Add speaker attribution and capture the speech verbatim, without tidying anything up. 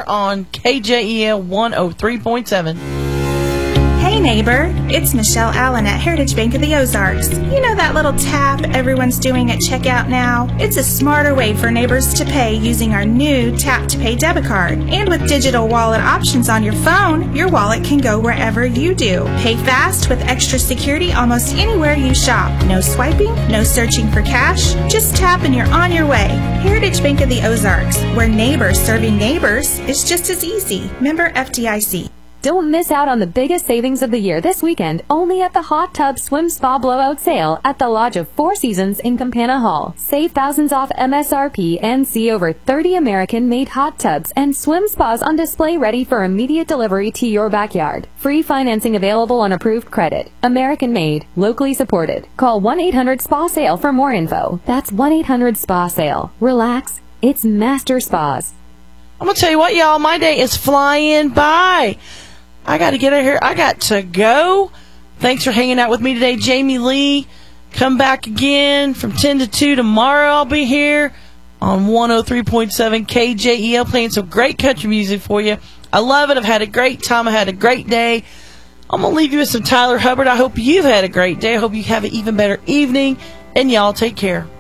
Speaker 1: on K J E L one oh three point seven.
Speaker 2: Hey neighbor, it's Michelle Allen at Heritage Bank of the Ozarks. You know that little tap everyone's doing at checkout now? It's a smarter way for neighbors to pay using our new Tap to Pay debit card. And with digital wallet options on your phone, your wallet can go wherever you do. Pay fast with extra security almost anywhere you shop. No swiping, no searching for cash. Just tap and you're on your way. Heritage Bank of the Ozarks, where neighbors serving neighbors is just as easy. Member F D I C.
Speaker 3: Don't miss out on the biggest savings of the year this weekend, only at the Hot Tub Swim Spa Blowout Sale at the Lodge of Four Seasons in Campana Hall. Save thousands off M S R P and see over thirty American-made hot tubs and swim spas on display ready for immediate delivery to your backyard. Free financing available on approved credit. American-made, locally supported. Call one eight hundred spa sale for more info. That's one eight hundred spa sale. Relax. It's Master Spas.
Speaker 1: I'm going to tell you what, y'all, my day is flying by. I got to get out of here. I got to go. Thanks for hanging out with me today, Jamie Lee. Come back again from ten to two tomorrow. I'll be here on one oh three point seven K J E L playing some great country music for you. I love it. I've had a great time. I had a great day. I'm going to leave you with some Tyler Hubbard. I hope you've had a great day. I hope you have an even better evening. And y'all take care.